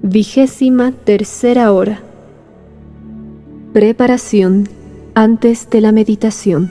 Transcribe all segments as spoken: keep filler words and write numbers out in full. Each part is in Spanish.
Vigésima tercera hora. Preparación antes de la meditación.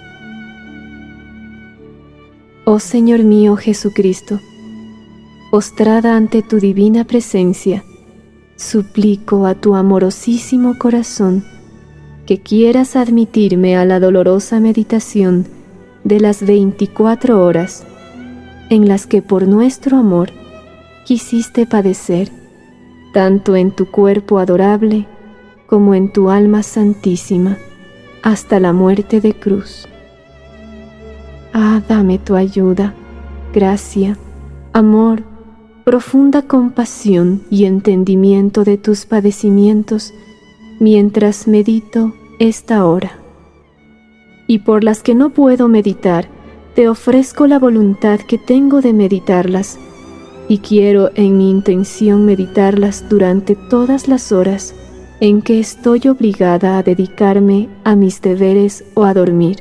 Oh Señor mío Jesucristo, postrada ante tu divina presencia, suplico a tu amorosísimo corazón que quieras admitirme a la dolorosa meditación de las veinticuatro horas en las que por nuestro amor quisiste padecer, tanto en tu cuerpo adorable como en tu alma santísima, hasta la muerte de cruz. Ah, dame tu ayuda, gracia, amor, profunda compasión y entendimiento de tus padecimientos mientras medito esta hora. Y por las que no puedo meditar, te ofrezco la voluntad que tengo de meditarlas, y quiero en mi intención meditarlas durante todas las horas en que estoy obligada a dedicarme a mis deberes o a dormir.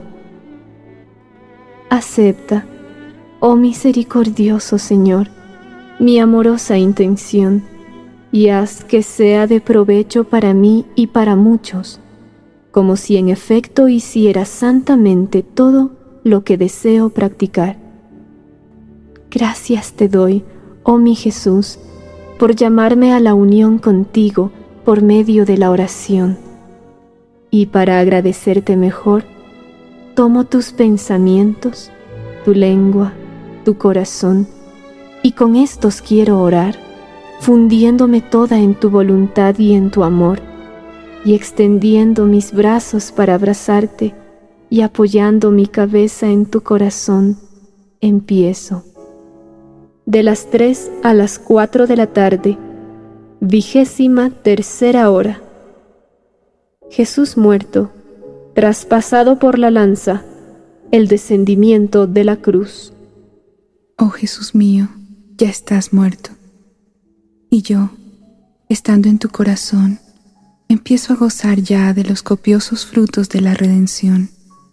Acepta, oh misericordioso Señor, mi amorosa intención, y haz que sea de provecho para mí y para muchos, como si en efecto hiciera santamente todo lo que deseo practicar. Gracias te doy, oh mi Jesús, por llamarme a la unión contigo por medio de la oración. Y para agradecerte mejor, tomo tus pensamientos, tu lengua, tu corazón, y con estos quiero orar, fundiéndome toda en tu voluntad y en tu amor, y extendiendo mis brazos para abrazarte y apoyando mi cabeza en tu corazón, empiezo. De las tres a las cuatro de la tarde, vigésima tercera hora. Jesús muerto, traspasado por la lanza, el descendimiento de la cruz. Oh Jesús mío, ya estás muerto. Y yo, estando en tu corazón, empiezo a gozar ya de los copiosos frutos de la redención.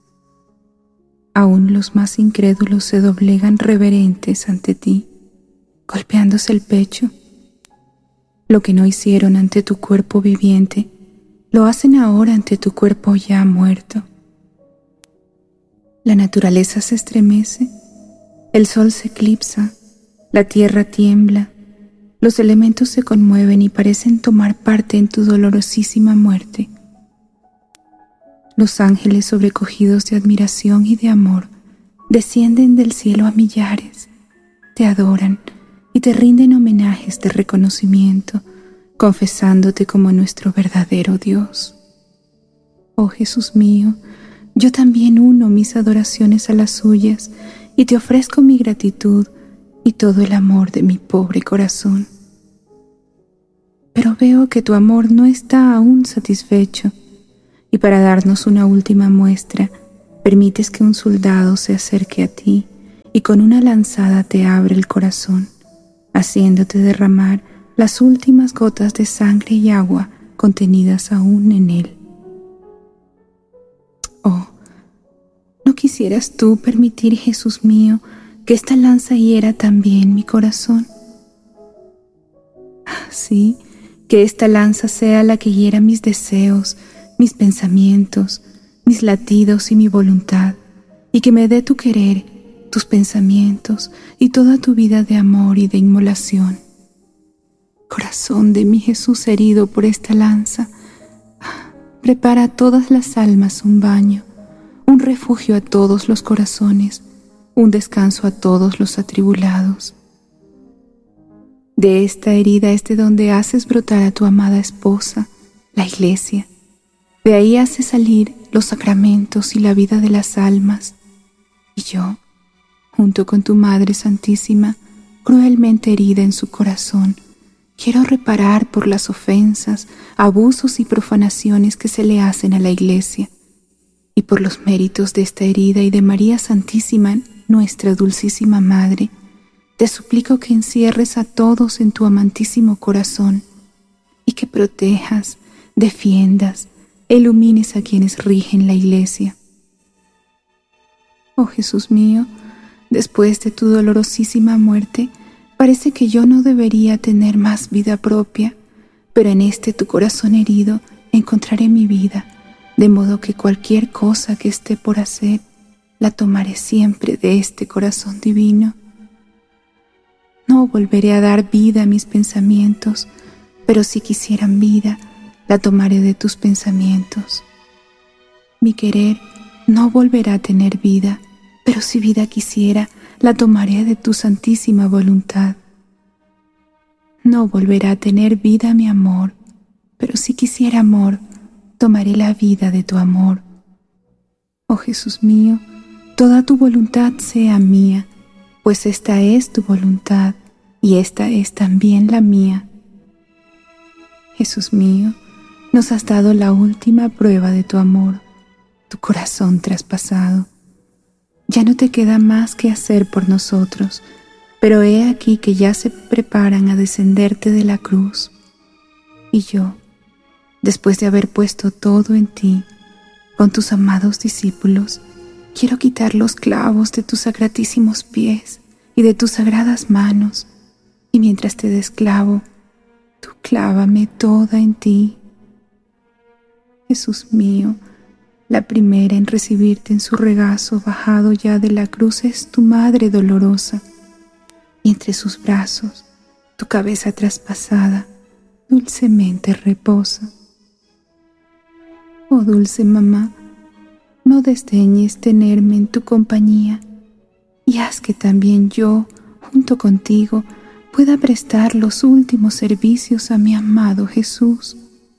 Aún los más incrédulos se doblegan reverentes ante ti, golpeándose el pecho. Lo que no hicieron ante tu cuerpo viviente, lo hacen ahora ante tu cuerpo ya muerto. La naturaleza se estremece, el sol se eclipsa, la tierra tiembla, los elementos se conmueven y parecen tomar parte en tu dolorosísima muerte. Los ángeles, sobrecogidos de admiración y de amor, descienden del cielo a millares, te adoran y te rinden homenajes de reconocimiento, confesándote como nuestro verdadero Dios. Oh Jesús mío, yo también uno mis adoraciones a las suyas y te ofrezco mi gratitud y todo el amor de mi pobre corazón. Pero veo que tu amor no está aún satisfecho, y para darnos una última muestra, permites que un soldado se acerque a ti y con una lanzada te abre el corazón, haciéndote derramar las últimas gotas de sangre y agua contenidas aún en él. Oh, ¿no quisieras tú permitir, Jesús mío, que esta lanza hiera también mi corazón? Sí, que esta lanza sea la que hiera mis deseos, mis pensamientos, mis latidos y mi voluntad, y que me dé tu querer, tus pensamientos y toda tu vida de amor y de inmolación. Corazón de mi Jesús herido por esta lanza, prepara a todas las almas un baño, un refugio a todos los corazones, un descanso a todos los atribulados. De esta herida es de donde haces brotar a tu amada esposa, la Iglesia. De ahí haces salir los sacramentos y la vida de las almas. Y yo, junto con tu Madre Santísima, cruelmente herida en su corazón, quiero reparar por las ofensas, abusos y profanaciones que se le hacen a la Iglesia, y por los méritos de esta herida y de María Santísima, nuestra dulcísima Madre, te suplico que encierres a todos en tu amantísimo corazón y que protejas, defiendas, e ilumines a quienes rigen la Iglesia. Oh Jesús mío, después de tu dolorosísima muerte, Parece que yo no debería tener más vida propia, pero en este tu corazón herido encontraré mi vida, de modo que cualquier cosa que esté por hacer, la tomaré siempre de este corazón divino. No volveré a dar vida a mis pensamientos, pero si quisieran vida, la tomaré de tus pensamientos. Mi querer no volverá a tener vida, pero si vida quisiera, la tomaré de tu santísima voluntad. No volverá a tener vida mi amor, pero si quisiera amor, tomaré la vida de tu amor. Oh Jesús mío, toda tu voluntad sea mía, pues esta es tu voluntad y esta es también la mía. Jesús mío, nos has dado la última prueba de tu amor, tu corazón traspasado. Ya no te queda más que hacer por nosotros, pero he aquí que ya se preparan a descenderte de la cruz. Y yo, después de haber puesto todo en ti, con tus amados discípulos, quiero quitar los clavos de tus sacratísimos pies y de tus sagradas manos, y mientras te desclavo, tú clávame toda en ti. Jesús mío, la primera en recibirte en su regazo bajado ya de la cruz es tu Madre dolorosa, y entre sus brazos tu cabeza traspasada dulcemente reposa. Oh dulce mamá, no desdeñes tenerme en tu compañía, y haz que también yo, junto contigo, pueda prestar los últimos servicios a mi amado Jesús.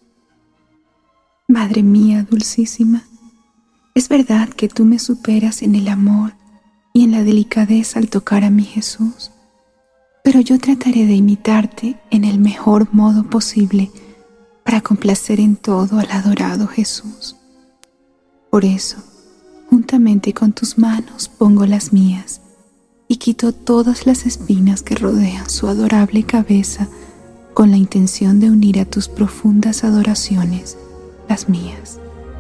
Madre mía dulcísima, es verdad que tú me superas en el amor y en la delicadeza al tocar a mi Jesús, pero yo trataré de imitarte en el mejor modo posible para complacer en todo al adorado Jesús. Por eso, juntamente con tus manos pongo las mías y quito todas las espinas que rodean su adorable cabeza con la intención de unir a tus profundas adoraciones las mías.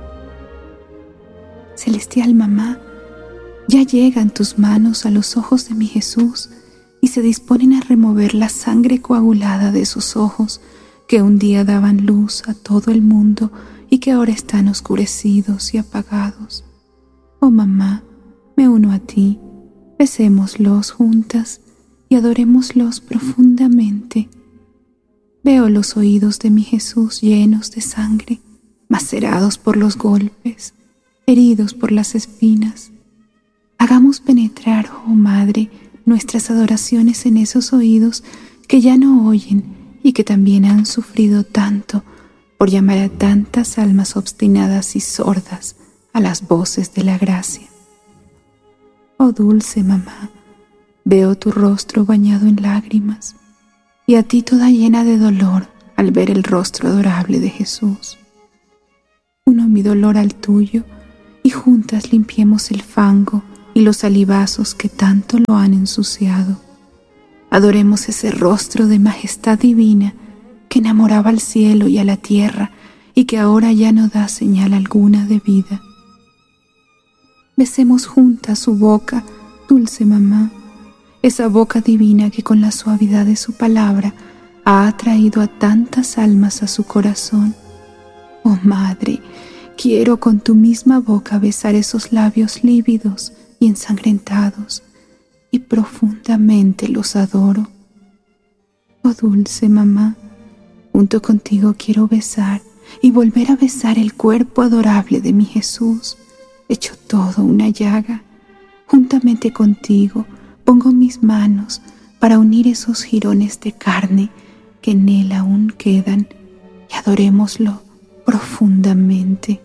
Celestial mamá, ya llegan tus manos a los ojos de mi Jesús y se disponen a remover la sangre coagulada de sus ojos que un día daban luz a todo el mundo y que ahora están oscurecidos y apagados. Oh mamá, me uno a ti, besémoslos juntas y adorémoslos profundamente. Veo los oídos de mi Jesús llenos de sangre, macerados por los golpes, heridos por las espinas. Hagamos penetrar, oh Madre, nuestras adoraciones en esos oídos que ya no oyen y que también han sufrido tanto por llamar a tantas almas obstinadas y sordas a las voces de la gracia. Oh dulce mamá, veo tu rostro bañado en lágrimas y a ti toda llena de dolor al ver el rostro adorable de Jesús. Uno mi dolor al tuyo y juntas limpiemos el fango y los salivazos que tanto lo han ensuciado. Adoremos ese rostro de majestad divina que enamoraba al cielo y a la tierra y que ahora ya no da señal alguna de vida. Besemos juntas su boca, dulce mamá, esa boca divina que con la suavidad de su palabra ha atraído a tantas almas a su corazón. Oh Madre, quiero con tu misma boca besar esos labios lívidos y ensangrentados, y profundamente los adoro. Oh dulce mamá, junto contigo quiero besar y volver a besar el cuerpo adorable de mi Jesús, hecho todo una llaga. Juntamente contigo pongo mis manos para unir esos jirones de carne que en él aún quedan y adorémoslo profundamente.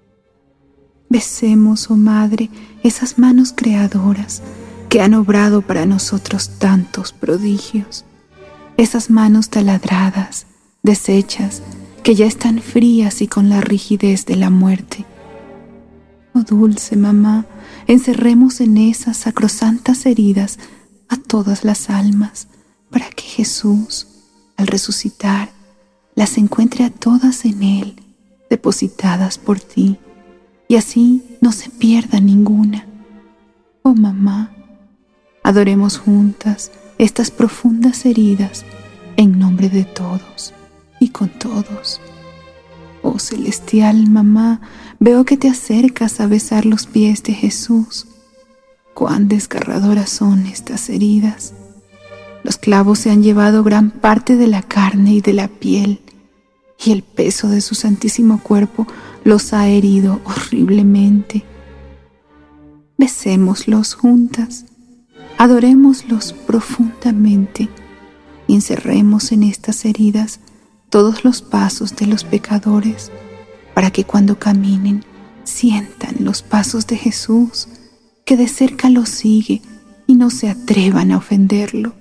Besemos, oh Madre, esas manos creadoras que han obrado para nosotros tantos prodigios, esas manos taladradas, deshechas, que ya están frías y con la rigidez de la muerte. Oh dulce mamá, encerremos en esas sacrosantas heridas a todas las almas, para que Jesús, al resucitar, las encuentre a todas en Él, depositadas por ti, y así no se pierda ninguna. Oh mamá, adoremos juntas estas profundas heridas en nombre de todos y con todos. Oh celestial mamá, veo que te acercas a besar los pies de Jesús. Cuán desgarradoras son estas heridas. Los clavos se han llevado gran parte de la carne y de la piel, y el peso de su santísimo cuerpo los ha herido horriblemente. Besémoslos juntas, adorémoslos profundamente y encerremos en estas heridas todos los pasos de los pecadores, para que cuando caminen sientan los pasos de Jesús, que de cerca los sigue y no se atrevan a ofenderlo.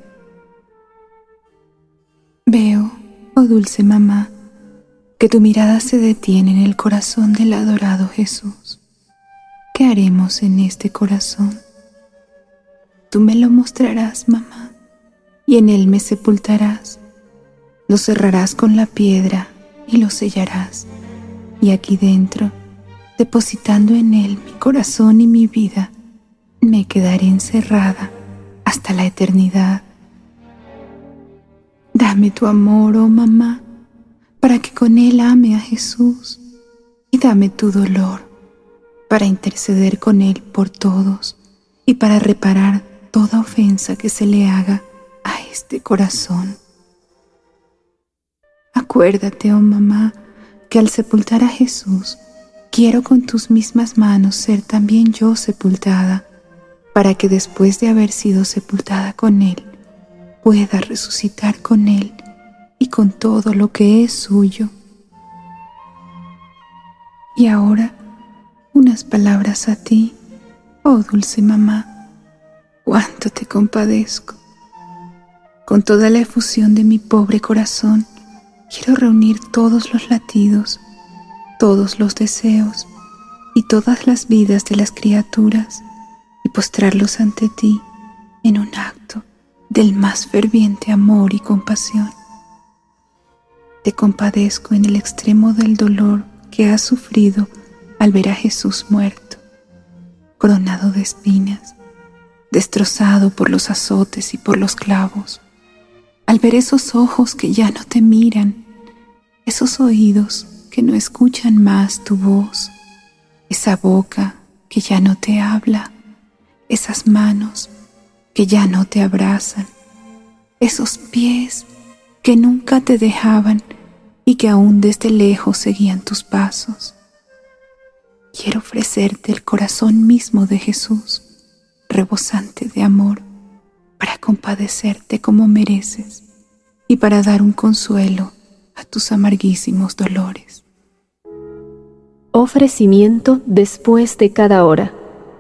Veo, oh dulce mamá, que tu mirada se detiene en el corazón del adorado Jesús. ¿Qué haremos en este corazón? Tú me lo mostrarás, mamá, y en él me sepultarás. Lo cerrarás con la piedra y lo sellarás, y aquí dentro, depositando en él mi corazón y mi vida, me quedaré encerrada hasta la eternidad. Dame tu amor, oh mamá, para que con él ame a Jesús, y dame tu dolor para interceder con él por todos y para reparar toda ofensa que se le haga a este corazón. Acuérdate, oh mamá, que al sepultar a Jesús, quiero con tus mismas manos ser también yo sepultada, para que después de haber sido sepultada con él, pueda resucitar con él y con todo lo que es suyo. Y ahora, unas palabras a ti, oh dulce mamá, cuánto te compadezco. Con toda la efusión de mi pobre corazón, quiero reunir todos los latidos, todos los deseos y todas las vidas de las criaturas y postrarlos ante ti en un acto del más ferviente amor y compasión. Te compadezco en el extremo del dolor que has sufrido al ver a Jesús muerto, coronado de espinas, destrozado por los azotes y por los clavos, al ver esos ojos que ya no te miran, esos oídos que no escuchan más tu voz, esa boca que ya no te habla, esas manos que ya no te abrazan, esos pies que nunca te dejaban y que aún desde lejos seguían tus pasos. Quiero ofrecerte el corazón mismo de Jesús, rebosante de amor, para compadecerte como mereces y para dar un consuelo a tus amarguísimos dolores. Ofrecimiento después de cada hora.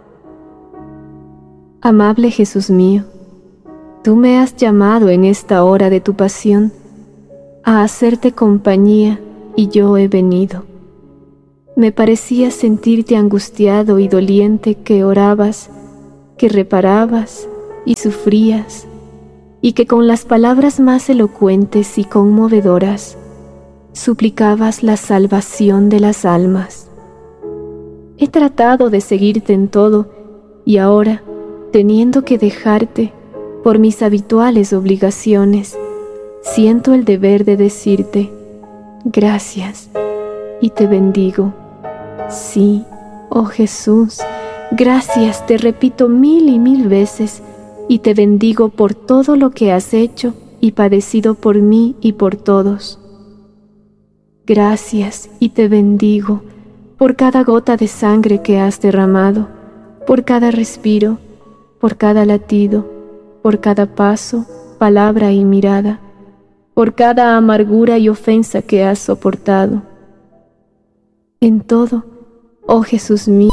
Amable Jesús mío, tú me has llamado en esta hora de tu pasión a hacerte compañía y yo he venido. Me parecía sentirte angustiado y doliente, que orabas, que reparabas y sufrías, y que con las palabras más elocuentes y conmovedoras suplicabas la salvación de las almas. He tratado de seguirte en todo, y ahora, teniendo que dejarte por mis habituales obligaciones, siento el deber de decirte gracias y te bendigo. Sí, oh Jesús, gracias te repito mil y mil veces, y te bendigo por todo lo que has hecho y padecido por mí y por todos. Gracias y te bendigo por cada gota de sangre que has derramado, por cada respiro, por cada latido, por cada paso, palabra y mirada, por cada amargura y ofensa que has soportado. En todo, oh Jesús mío,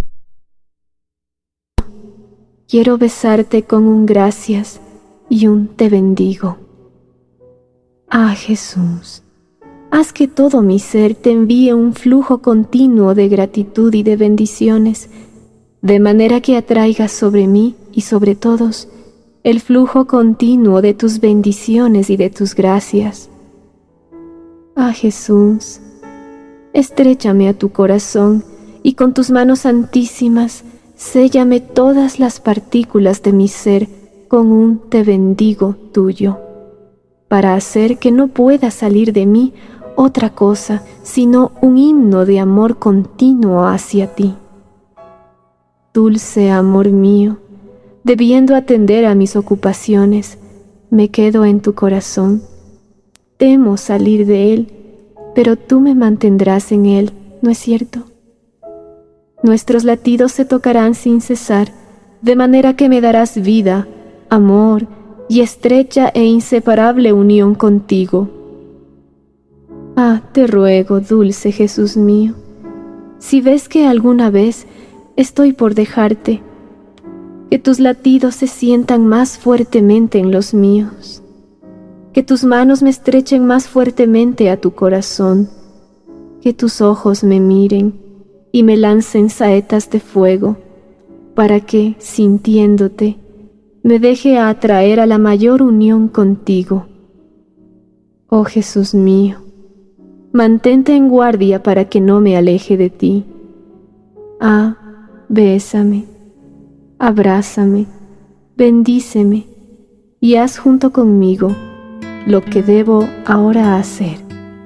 quiero besarte con un gracias y un te bendigo. Ah, Jesús, haz que todo mi ser te envíe un flujo continuo de gratitud y de bendiciones, de manera que atraigas sobre mí y sobre todos el flujo continuo de tus bendiciones y de tus gracias. Ah, Jesús, estréchame a tu corazón y con tus manos santísimas séllame todas las partículas de mi ser con un te bendigo tuyo, para hacer que no pueda salir de mí otra cosa sino un himno de amor continuo hacia ti. Dulce amor mío, debiendo atender a mis ocupaciones, me quedo en tu corazón. Temo salir de él, pero tú me mantendrás en él, ¿no es cierto? Nuestros latidos se tocarán sin cesar, de manera que me darás vida, amor y estrecha e inseparable unión contigo. Ah, te ruego, dulce Jesús mío, si ves que alguna vez estoy por dejarte, que tus latidos se sientan más fuertemente en los míos, que tus manos me estrechen más fuertemente a tu corazón, que tus ojos me miren y me lancen saetas de fuego, para que, sintiéndote, me deje atraer a la mayor unión contigo. Oh Jesús mío, mantente en guardia para que no me aleje de ti. Ah, bésame, abrázame, bendíceme y haz junto conmigo lo que debo ahora hacer.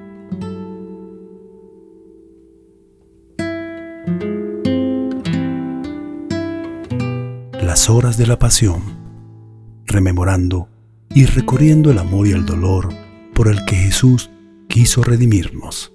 Las horas de la pasión, rememorando y recorriendo el amor y el dolor por el que Jesús quiso redimirnos.